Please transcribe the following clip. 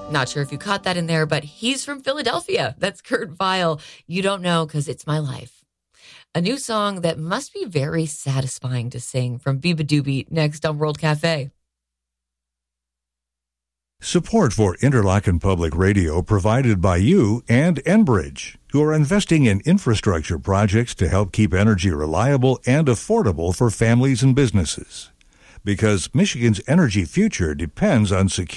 Not sure if you caught that in there, but he's from Philadelphia. That's Kurt Vile. You don't know because it's my life. A new song that must be very satisfying to sing from Biba Doobie next on World Cafe. Support for Interlochen Public Radio provided by you and Enbridge, who are investing in infrastructure projects to help keep energy reliable and affordable for families and businesses. Because Michigan's energy future depends on secure